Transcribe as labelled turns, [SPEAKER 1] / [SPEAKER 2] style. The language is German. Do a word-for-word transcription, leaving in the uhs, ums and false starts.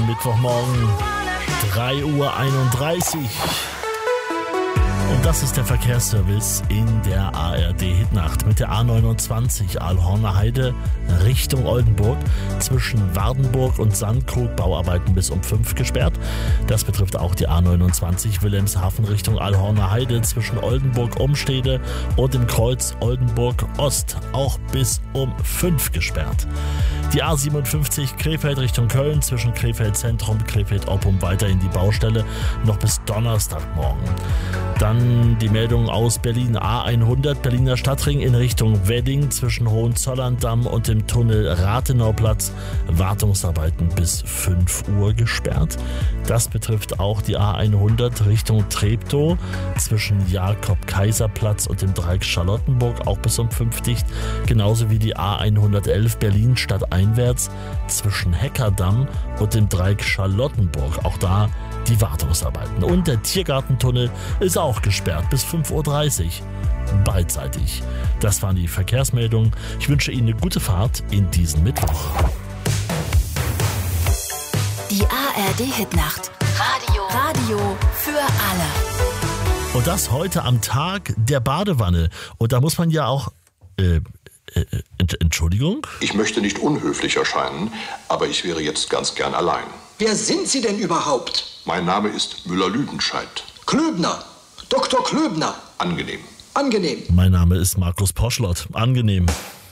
[SPEAKER 1] schönen Mittwochmorgen, drei Uhr einunddreißig. Und das ist der Verkehrsservice in der A R D-Hitnacht mit der A neunundzwanzig Aalhorner Heide Richtung Oldenburg. Zwischen Wardenburg und Sandkrug Bauarbeiten bis um fünf gesperrt. Das betrifft auch die A neunundzwanzig Wilhelmshaven Richtung Aalhorner Heide zwischen Oldenburg Umstede und dem Kreuz Oldenburg Ost auch bis um fünf gesperrt. Die A siebenundfünfzig Krefeld Richtung Köln zwischen Krefeld Zentrum und Krefeld Oppum weiterhin die Baustelle noch bis Donnerstagmorgen. Dann die Meldung aus Berlin A hundert Berliner Stadtring in Richtung Wedding zwischen Hohenzollern-Damm und dem Tunnel Rathenauplatz. Wartungsarbeiten bis fünf Uhr gesperrt. Das betrifft auch die A hundert Richtung Treptow zwischen Jakob-Kaiser-Platz und dem Dreieck Charlottenburg auch bis um fünf dicht. Genauso wie die A hundertelf Berlin stadteinwärts zwischen Heckerdamm und dem Dreieck Charlottenburg. Auch da die Wartungsarbeiten. Und der Tiergartentunnel ist auch gesperrt bis fünf Uhr dreißig. Beidseitig. Das waren die Verkehrsmeldungen. Ich wünsche Ihnen eine gute Fahrt in diesen Mittwoch.
[SPEAKER 2] Die A R D-Hitnacht. Radio. Radio für alle.
[SPEAKER 1] Und das heute am Tag der Badewanne. Und da muss man ja auch... Äh, äh, Entschuldigung?
[SPEAKER 3] Ich möchte nicht unhöflich erscheinen, aber ich wäre jetzt ganz gern allein.
[SPEAKER 4] Wer sind Sie denn überhaupt?
[SPEAKER 3] Mein Name ist Müller-Lüdenscheid.
[SPEAKER 4] Klöbner. Doktor Klöbner.
[SPEAKER 3] Angenehm.
[SPEAKER 4] Angenehm.
[SPEAKER 1] Mein Name ist Markus Poschlott. Angenehm.